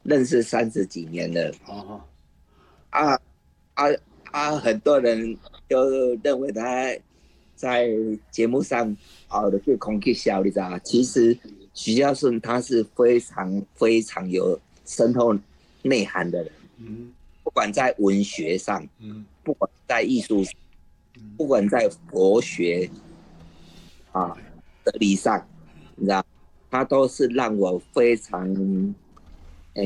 认识30几年了。 哦， 啊啊很多人就认为他在节目上去空气笑，你知道吗？其实徐孝顺他是非常非常有深厚内涵的人， 嗯不管在文学上， 嗯不管在艺术上， 嗯不管在佛学啊、 ，OK， 哲理上，你知道，他都是让我非常呃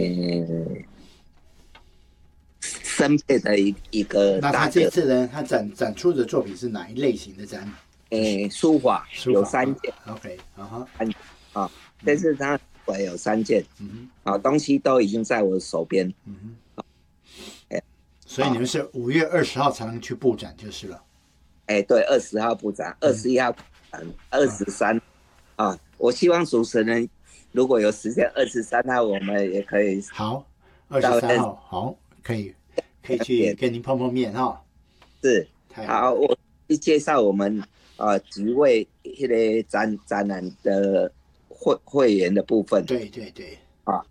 深佩的一个那他大哥。 这次呢，他展出的作品是哪一类型的展？就是书法书法啊有3件 ，OK，啊哈， 啊，但是他我有3件嗯东西都已经在我手边。 哼嗯哼， 哎所以你们是5月20号才能去布展就是了。 对，20号布展，21号布展，23我希望主持人如果有时间23号我们也可以好，二十到认三号好，可以去点。 跟您碰碰面哈。 是。 太好了， 好，我去介绍我们几位那个展览的会员的部分对对对， 啊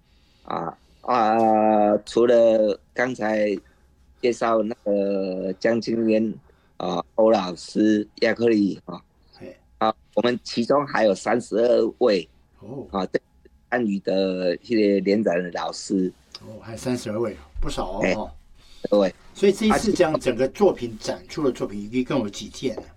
除了刚才介绍那个江金渊欧老师、亚克力哎， 我们其中还有32位哦参与的这些联展的老师。 哦，还32位，不少哦哎， 哈。 各位所以这一次其这样整个作品展出的作品一共有几件呢？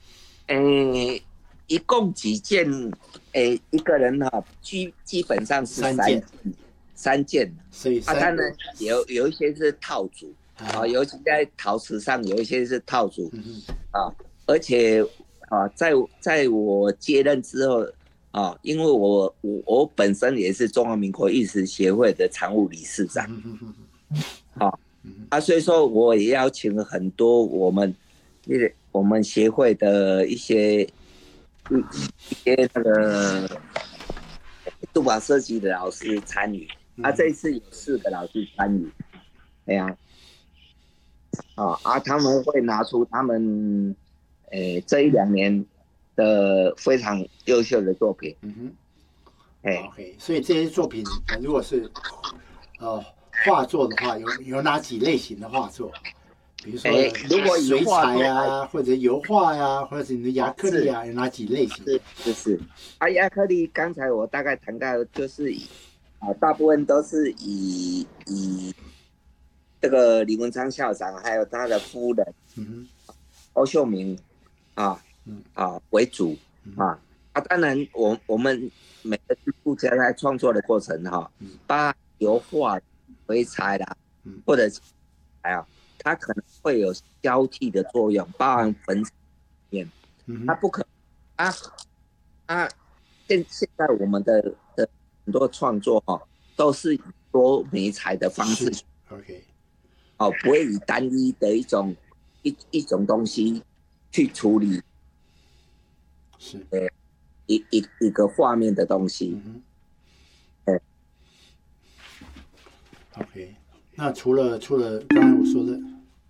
一共几件？一个人基本上是三件， 三件。 所以当然有一些是套组尤其在陶瓷上有一些是套组嗯而且在我接任之后因为我本身也是中华民国艺术协会的常务理事长所以说我也邀请了很多我们协会的一些那个书法设计的老师参与这一次有4个老师参与。哎呀他们会拿出他们这1、2年的非常优秀的作品。 嗯哼哎 ，OK，所以这些作品如果是画作的话，有哪几类型的画作？比如说如果以水彩画作呀、或者油画呀、或者你的亚克力是啊，有哪几类型？ 是亚克力刚才我大概谈到就是大部分都是以这个李文昌校长还有他的夫人嗯欧秀明为主当然我们每个艺术家在创作的过程把油画、水彩啦，或者它可能会有交替的作用，包含粉面，它不可啊啊现在我们的很多创作都是以多媒材的方式是 OK， 不会以单一的一种东西去处理是一个画面的东西。 OK，那除了刚才我说的，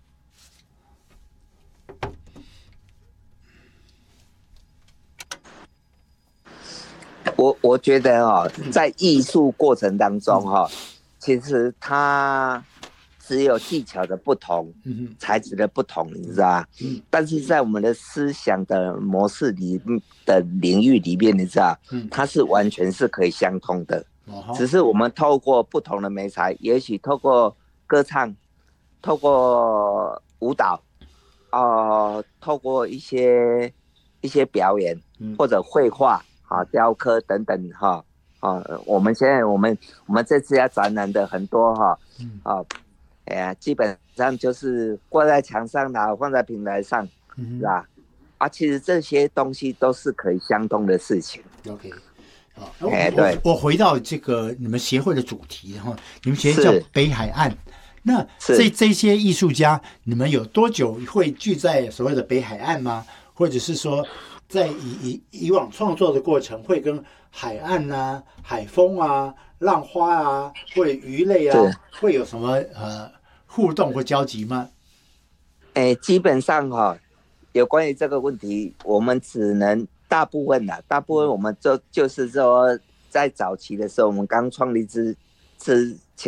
我觉得在艺术过程当中其实它只有技巧的不同，材质的不同，你知道吧？但是在我们的思想的模式的领域里面，你知道，它是完全是可以相通的。只是我们透过不同的媒材，也许透过歌唱，透过舞蹈，透过一些表演，或者绘画雕刻等等我们现在我们这次要展览的很多基本上就是挂在墙上啦，放在平台上，是吧？其实这些东西都是可以相通的事情。 OK， 对， 我回到这个你们协会的主题你们协会叫北海岸。那这些艺术家，你们有多久会聚在所谓的北海岸吗？或者是说，在以往创作的过程，会跟海岸啊、海风啊、浪花啊，或者鱼类啊，会有什么互动或交集吗？ 基本上有关于这个问题，我们只能大部分我们就是说，在早期的时候，我们刚创立之前。